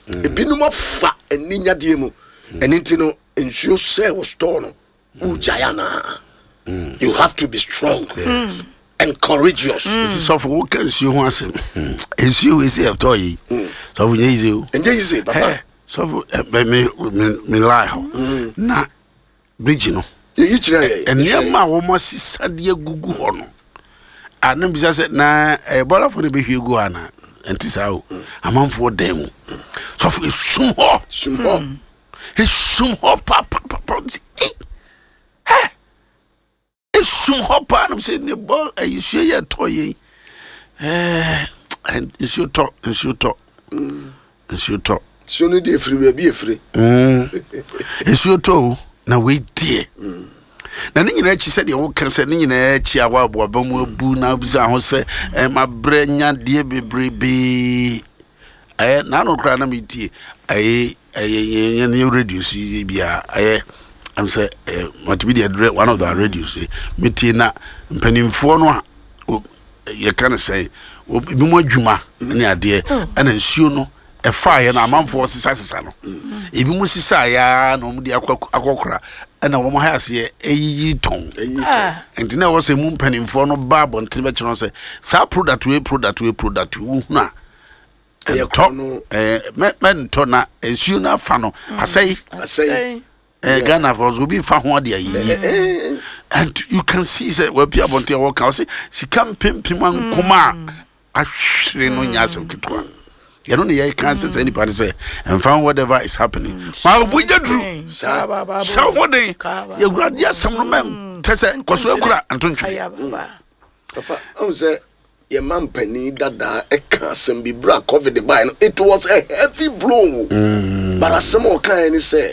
Ebinum afa eninya de mu. Enti no nsuo say wo store no. Ujayana. You have to be strong and courageous. So for what can you want to say a toy? So we easy. And easy, papa. So me lie. Na bridge no. And near my woman sadia gugu hono. And then said na a bottle for the baby guana. And this how a man for them. So for soon it's soon papa. It's soon hopper. I'm saying the ball. You share your toy. And it's your talk. It's your talk. It's your talk. So no day free, be free. It's your toe. Now wait, dear. Now, you said you can send in a chihuahua, Bamu, Boo, now, Jose, and my brain, dear baby. I now cry me tea. I new reduce. I'm saying, what be the one of the reduce. Mitina, penny for no. You can't say, will be more Juma, any idea, and ensure no. A fire and a man for Sissano. If you must say, no, dear Aquacra, and a woman has here a ye tongue. And there was a moon penny for no barb on Tibetan say, Sa product we product. Na. And talk, men tona, a sooner funnel. I say, Ghana was will be found 1 year. And you can see that where people want to walk out, she come pimping one command. I shouldn't know Yas of Kitwan. You don't hear can't say anybody say and found whatever is happening. My we drew somebody you grad yes some man tese kwasokura antontwe papa I say your man penny dada e can some be bra COVID the buy it was a heavy blow but as some kind say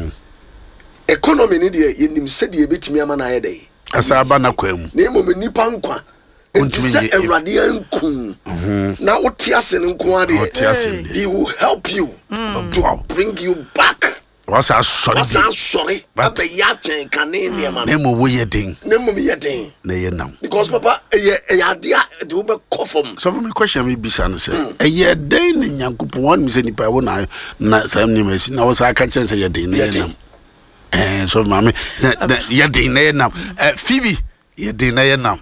economy ni de yenim se de betimi ama na ayede asaba na kwam na emo nipa nkwa Say a radiant kun. Now, what Tiasin and Quadi, he will help you to bring you back. Was I sorry? But the Yachin Canadian man, Nemo wedding, Nemo Yading, because Papa, a idea to be coffin. So, my question may be son, a year day in Yankup one Miss Any Power, not some name. I was I catch and say a day. And so, Mammy, Yading now, Phoebe, Yading now.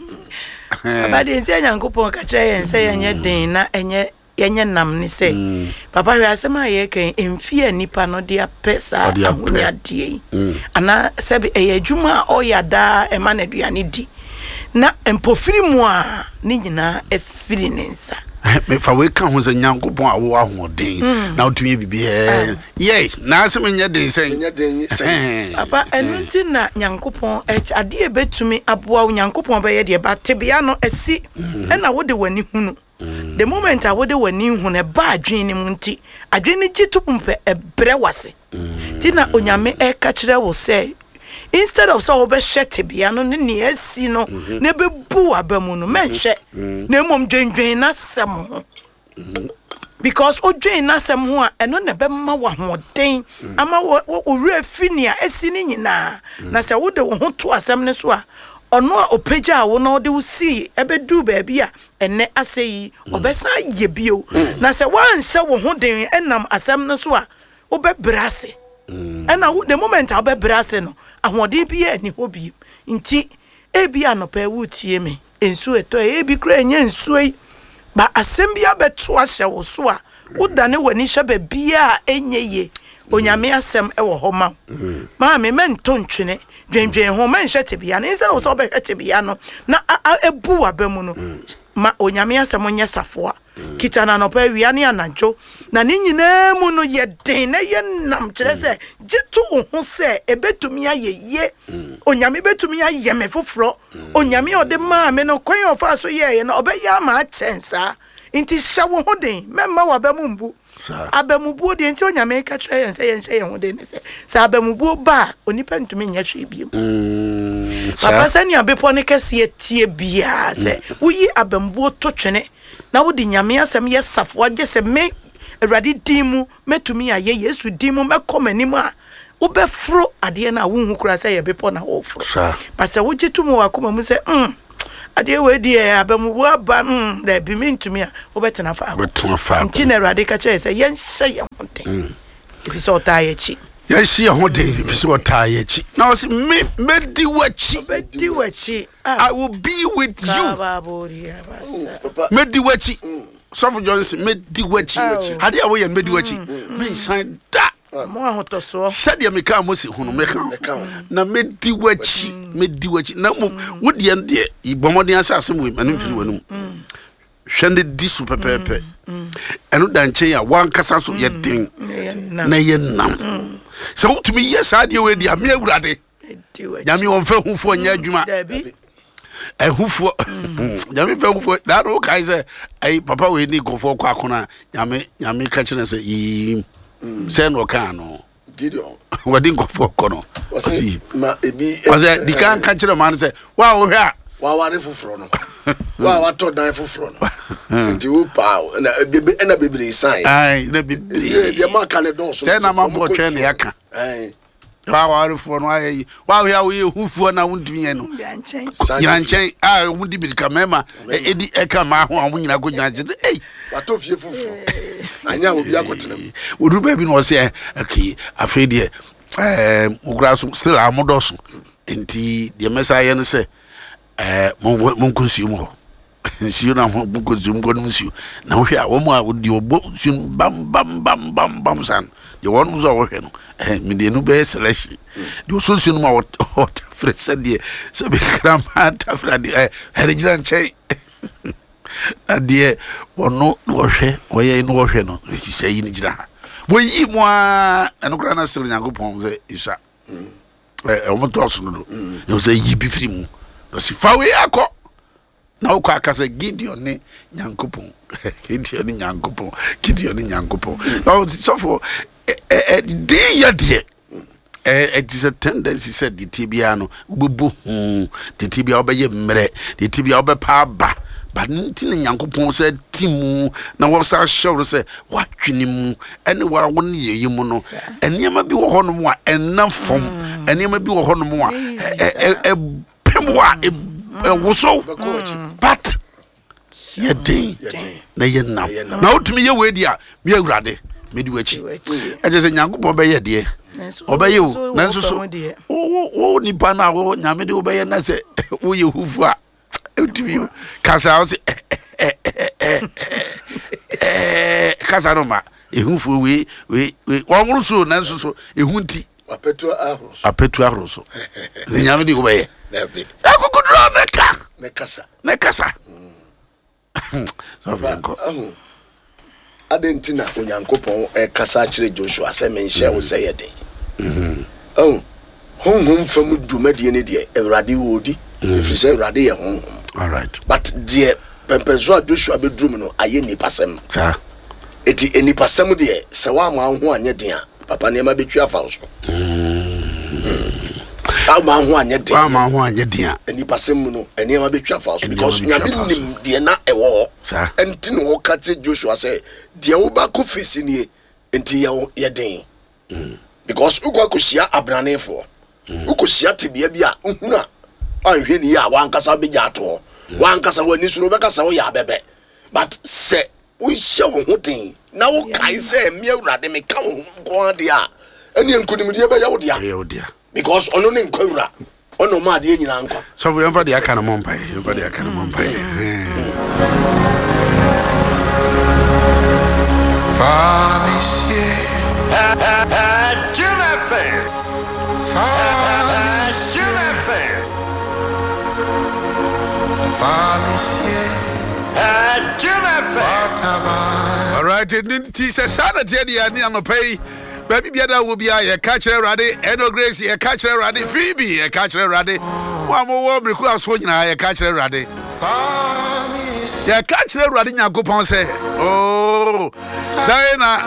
But the Indian Coupon catch and say, and yet Dana and yet Yanam, say, Papa, you are some in fear Nipa no dear pesa, dear, and I said a Juma or Yada, a man at Yanidi. Na and pofri moi, Nina, a feeling. If I wake up with a young couple, I will day. Now to me be here. Yea, now some in your day saying, Papa, and nothing that young coupon, a dear bed to me, up while young coupon by a dear, but Tibiano a sea, and I would do when you the moment I would do when you a bad dream in Munti, I didn't get to pump a brewase. Tina Unyame a catcher will say, instead of so over shet Tibiano, near Sino, never boo a bemuno, mention, no mum drain us some. Because o drain us some more, and on the bema one more thing. I'm a what real finia, a sinning na. Nasa would the one to us, some neswa. Or no, o peja will not do see, a bed do baby, and ne I say, or besa ye bio. Nasa one show one day, and nam as some neswa, or be brassy. And I the moment I'll be brassing, I want to be any hobby. In tea, a be no pair wood ye me, and so a toy, a be crying and sway. But assembia bet twas or swa, would done when he shall be beer any ye, when ya may some ever home. Mammy meant tonchine, James home and shettibian, is also be hettibiano, na a bua bemuno. Ma onyamia samonya safwa kitana no pa wiane anajo na ninyi na mu no ye den na ye nam kire se jitu ho se ebetumi ayeye onyame betumi aye me foforo onyame ode ma me no kwan ofa so ye na obeya ma chensa inti shawo ho den memma wa bemumbu abemubu de nti onyame ka kire yen se yen hye ho den se sa abemubu ba onipa ntumi nya hwe biem papa sani abepo ne kase tie bia se wuyi abembuo to twene na wodi nyame asem ye safo age se me awrade dimu metumi aye yesu dimu mekomanimu a wo befro ade na wo hu kura se ye bepo na wo fro pa se wo gitumu akoma mu se ade we di e abamu wo aba da bi me ntumi a wo betena fa nti na Awurade ka kire say yen hye ye hoden if so ta ye chi yen hye ye hoden if so ta ye chi now say me di wachi I will be with you me di wachi Sofo Johnson me di wachi ade a wo ye me di wachi me san da mo ahoto so said ya meka mo si hunu meka na me di wachi na wo de en de ibomodin asase mo manim firi wanum hwende di su pepepe eno danche ya wan kasa so ye den na ye nam se wotumi yes ade we di ame Awurade nyame won fa hufo nya adwuma ehufo nyame fa hufo da ro kai se ai papa we ni gofo kwa akona nyame ka kire se yi se no kan no Gideon wadi gofo kono wasi ma ebi wase di kan ka kire man se wa wo hwa wa ware foforo no wa to dan foforo no nti wo pa na bebere sai ai na bebere de ma kan do so se na man fo twen ne yaka ai wa ware fo no ayi wa hwa wo ye hufo na wundumi ye no nyanchen wundi bi ka mema edi eka ma ho amu nyina ko nyanchen ei wa to fie foforo anya obi akotenam wodu ba bi no se okay afede mugura so still amodoso enti de mesa ye no se mon consume ho nsiu na ho mon consume go nsiu na wo hwe a wo mu a wo di obo nsiu bam san de won zo wo hwe no me de no be selection de so nsiu no ma wo fresa de so be krama ta fra de herejira nche ade wono wo hwe wo ye no wo hwe no ki sai ni jira wo yi mo a eno kra na sel Nyankopon ze isa o mo to so no no se yi bi firi mu no si fa we akọ na ukọ akase Gideon ni Nyankopon Gideon ni Nyankopon so for dey ya de it is a tendency said the tibia no ubebu the tibia obeye mre the tibia obepa ba but ntin Nyankopon said timu na wo sa show say watwini mu ene wa wo ne yeyi mu no enema bi wo hono mu a enafom enema bi wo hono mu a pemwa woso but ye den na ye nam na otumi ye we dia me Awurade me di wachi e je se Nyankopon be ye de obeye wo nanso so wo ni pa na wo nyame de obeye na se wo ye hufu a otumi kasa wo se kasa no ma ehufu we wonru so nanso so ehunti apetu ahroso ni nyame de obeye akukudro ne kasa so franco adentina Onyankopon kasa kire Joshua se menhye wo se yeden honhom fam dwumadie ne de Awurade wodi efise Awurade ye honhom all right but de pempenso Joshua be drum no aye nipasem sa eti enipasem de se wa ma ho anye den a papa ne ma betwa fa so ma ho anye den enipasem no ene ma betwa fa so because nyame nim de na ewo sa enti no kate Joshua say de wo ba ko fesi nie enti ye den because ugwa ko hia abranefo ukohia tebia bi a uhuna anhwe ni ya wankasa begya ato wankasa wani suro bekasa wo ya bebe but se wo hia wo hoden na wo kai se me Awurade me ka wo ko ade a ene enkunimde be ya wo dia because ono ne nkwawura ono ma de nyina nkwa so we emfa de aka na mompai all right it is a Saturday ni anopai baby biada wo bia ye ka kire Awurade Eno Grace ye ka kire Awurade Phoebe ye ka kire Awurade wa mo wo briku aso nyina ye ka kire Awurade ye ka kire Awurade Nyankopon se oh Diana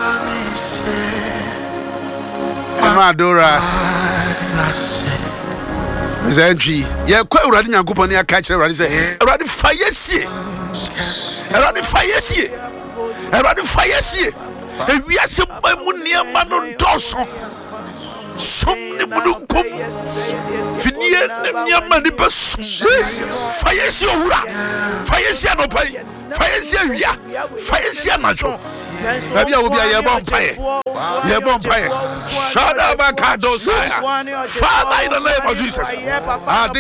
Amadora Mizentri ye kwa Awurade Nyankopon ye ka kire Awurade se Awurade fayesie Awurade fayesie ewiase mu niema no ndoso som ne mununkum fidie ne nyama ni besu fire si owura fire si anopai fire si awia fire si anajo na bia obi aye bon pae ye bon pae shada bakado saya Father in the name of Jesus